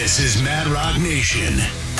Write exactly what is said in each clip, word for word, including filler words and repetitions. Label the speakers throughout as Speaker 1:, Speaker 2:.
Speaker 1: This is Mad Rock Nation.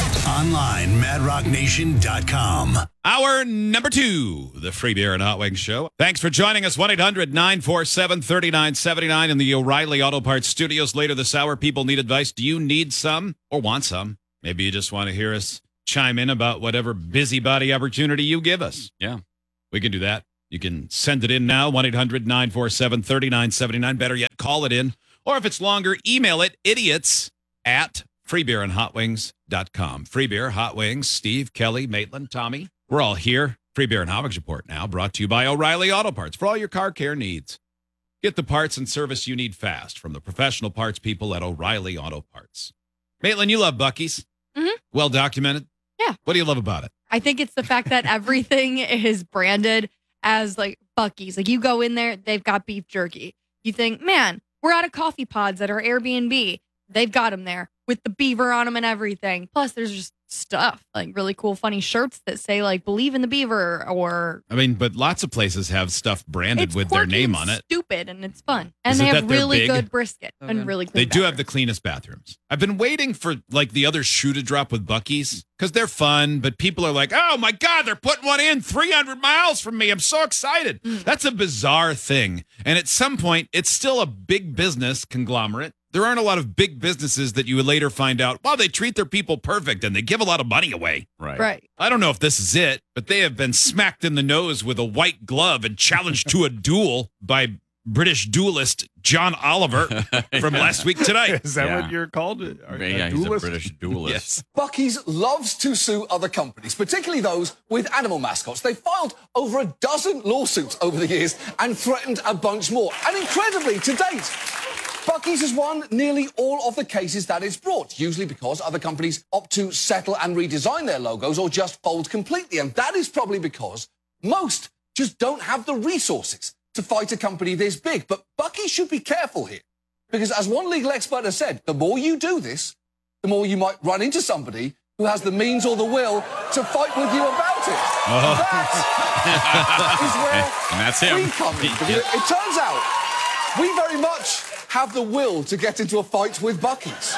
Speaker 1: Online, mad rock nation dot com.
Speaker 2: Hour number two, the Free Beer and Hot Wings Show. Thanks for joining us. one eight hundred nine four seven three nine seven nine in the O'Reilly Auto Parts studios. Later this hour, people need advice. Do you need some or want some? Maybe you just want to hear us chime in about whatever busybody opportunity you give us. Yeah, we can do that. You can send it in now, one eight hundred nine four seven three nine seven nine. Better yet, call it in. Or if it's longer, email it, idiots at free beer and hot wings dot com. Free Beer, Hot Wings, Steve, Kelly, Maitland, Tommy. We're all here. Free Beer and Hot Wings Report now, brought to you by O'Reilly Auto Parts for all your car care needs. Get the parts and service you need fast from the professional parts people at O'Reilly Auto Parts. Maitland, you love Buc-ee's.
Speaker 3: Mm-hmm.
Speaker 2: Well documented.
Speaker 3: Yeah.
Speaker 2: What do you love about it?
Speaker 3: I think it's the fact that everything is branded as like Buc-ee's. Like you go in there, they've got beef jerky. You think, man, we're out of coffee pods at our Airbnb. They've got them there with the beaver on them and everything. Plus, there's just stuff, like really cool, funny shirts that say, like, believe in the beaver or...
Speaker 2: I mean, but lots of places have stuff branded
Speaker 3: it's
Speaker 2: with their name on it.
Speaker 3: Stupid, and it's fun. And
Speaker 2: Is
Speaker 3: they
Speaker 2: it
Speaker 3: have
Speaker 2: that they're
Speaker 3: really
Speaker 2: big?
Speaker 3: good brisket
Speaker 4: Oh,
Speaker 3: and
Speaker 4: yeah.
Speaker 3: really clean
Speaker 2: They do have the
Speaker 3: bathrooms.
Speaker 2: cleanest bathrooms. I've been waiting for, like, the other shoe to drop with Buc-ee's because they're fun, but people are like, oh, my God, they're putting one in three hundred miles from me. I'm so excited.
Speaker 3: Mm.
Speaker 2: That's a bizarre thing. And at some point, it's still a big business conglomerate. There aren't a lot of big businesses that you would later find out, wow, they treat their people perfect and they give a lot of money away.
Speaker 4: Right.
Speaker 3: Right.
Speaker 2: I don't know if this is it, but they have been smacked in the nose with a white glove and challenged to a duel by British duelist John Oliver from last week tonight.
Speaker 5: Is that
Speaker 4: Yeah.
Speaker 5: what you're called? Are,
Speaker 4: Yeah,
Speaker 5: a
Speaker 4: he's a
Speaker 5: duelist?
Speaker 4: British duelist.
Speaker 2: Yes.
Speaker 6: Buc-ee's loves to sue other companies, particularly those with animal mascots. They've filed over a dozen lawsuits over the years and threatened a bunch more. And incredibly, to date, Buc-ee's has won nearly all of the cases that it's brought, usually because other companies opt to settle and redesign their logos or just fold completely. And that is probably because most just don't have the resources to fight a company this big. But Buc-ee's should be careful here, because as one legal expert has said, the more you do this, the more you might run into somebody who has the means or the will to fight with you about it. That is where
Speaker 4: And that's
Speaker 6: we
Speaker 4: him.
Speaker 6: come in. Because it, it turns out we very much have the will to get into a fight with Buc-ee's.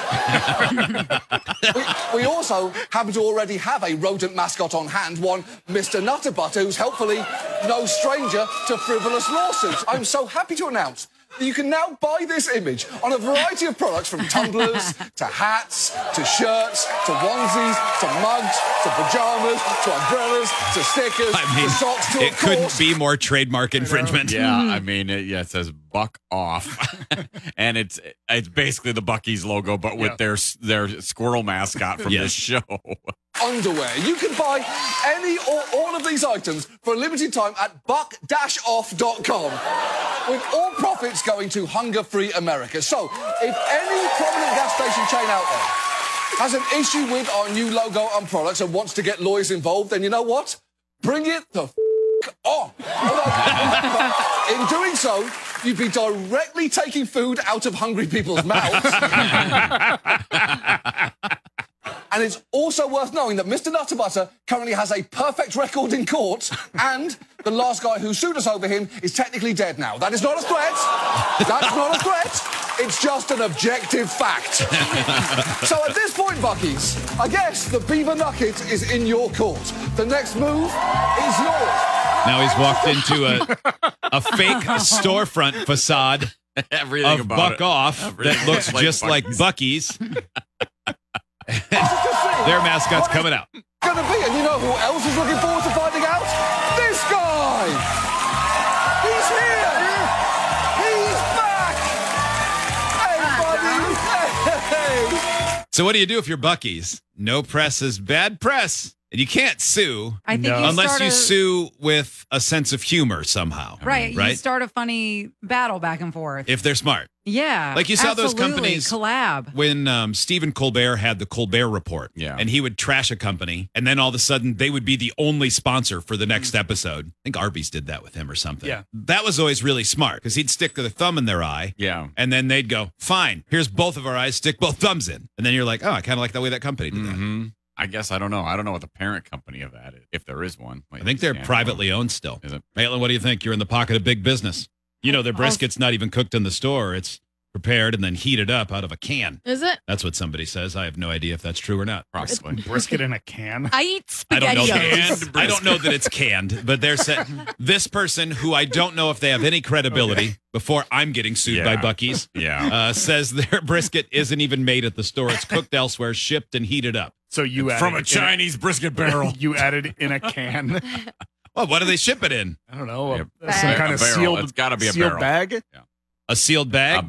Speaker 6: we, we also happen to already have a rodent mascot on hand, one Mister Nutterbutter, who's helpfully no stranger to frivolous lawsuits. I'm so happy to announce that you can now buy this image on a variety of products, from tumblers to hats to shirts to onesies to mugs to pajamas to umbrellas to stickers
Speaker 2: I mean,
Speaker 6: to socks to,
Speaker 2: it
Speaker 6: of
Speaker 2: couldn't
Speaker 6: course,
Speaker 2: be more trademark infringement.
Speaker 4: Yeah, I mean, it, yeah, it says "buck off," and it's it's basically the Buc-ee's logo, but with
Speaker 5: Yeah.
Speaker 4: their their squirrel mascot from
Speaker 2: Yes.
Speaker 4: this show.
Speaker 6: underwear. You can buy any or all of these items for a limited time at buck dash off dot com, with all profits going to hunger-free America. So, if any prominent gas station chain out there has an issue with our new logo and products and wants to get lawyers involved, then you know what? Bring it the f*** on. But in doing so, you'd be directly taking food out of hungry people's mouths. And it's also worth knowing that Mister Nutterbutter currently has a perfect record in court, and the last guy who sued us over him is technically dead now. That is not a threat. That's not a threat. It's just an objective fact. So at this point, Buc-ee's, I guess the beaver nugget is in your court. The next move is yours.
Speaker 2: Now he's walked into a a fake storefront facade
Speaker 4: Everything
Speaker 2: of
Speaker 4: about
Speaker 2: Buck
Speaker 4: it.
Speaker 2: Off
Speaker 4: Everything
Speaker 2: that looks
Speaker 4: like
Speaker 2: just like
Speaker 4: Buc-ee's.
Speaker 2: Buc-ee's. Their mascot's coming out.
Speaker 6: Gonna be, and you know who else is looking forward to finding out? This guy! He's here! He's back! Hey, buddy! Hey!
Speaker 2: So what do you do if you're Buc-ee's? No press is bad press. And you can't sue
Speaker 7: I think
Speaker 5: No.
Speaker 7: you
Speaker 2: unless
Speaker 7: start
Speaker 2: you
Speaker 7: a,
Speaker 2: sue with a sense of humor somehow.
Speaker 7: right. You
Speaker 2: right?
Speaker 7: start a funny battle back and forth.
Speaker 2: If they're smart.
Speaker 7: yeah,
Speaker 2: Like you saw those
Speaker 7: absolutely.
Speaker 2: companies-
Speaker 7: collab.
Speaker 2: When um, Stephen Colbert had the Colbert Report,
Speaker 4: Yeah.
Speaker 2: and he would trash a company, and then all of a sudden they would be the only sponsor for the next episode. I think Arby's did that with him or something.
Speaker 5: Yeah.
Speaker 2: That was always really smart because he'd stick their thumb in their eye,
Speaker 4: Yeah.
Speaker 2: and then they'd go, fine, here's both of our eyes, stick both thumbs in. And then you're like, oh, I kind of like the way that company did that.
Speaker 4: hmm I guess I don't know. I don't know what the parent company of that is, if there is one.
Speaker 2: I think they're
Speaker 4: Yeah.
Speaker 2: privately owned still.
Speaker 4: Is it?
Speaker 2: Maitland, what do you think? You're in the pocket of big business. You know, their brisket's not even cooked in the store. It's prepared and then heated up out of a can.
Speaker 3: Is it?
Speaker 2: That's what somebody says. I have no idea if that's true or not.
Speaker 4: Possibly.
Speaker 5: Brisket in a can.
Speaker 3: I eat
Speaker 2: I don't know.
Speaker 3: spaghetti.
Speaker 2: I don't know that it's canned, but they're saying this person who I don't know if they have any credibility
Speaker 5: Okay.
Speaker 2: before I'm getting sued by
Speaker 4: Yeah.
Speaker 2: Buc-ee's.
Speaker 4: Yeah.
Speaker 2: Uh, says their brisket isn't even made at the store. It's cooked elsewhere, shipped and heated up.
Speaker 5: So you added
Speaker 4: From a
Speaker 5: it in
Speaker 4: Chinese brisket barrel.
Speaker 5: You added it in a can.
Speaker 2: Well, what do they ship it in?
Speaker 5: I don't know.
Speaker 4: Yep.
Speaker 5: a- some
Speaker 4: A
Speaker 5: kind of
Speaker 4: barrel.
Speaker 5: sealed.
Speaker 4: It's gotta be a
Speaker 5: sealed
Speaker 4: barrel.
Speaker 5: bag.
Speaker 2: A sealed bag?
Speaker 4: A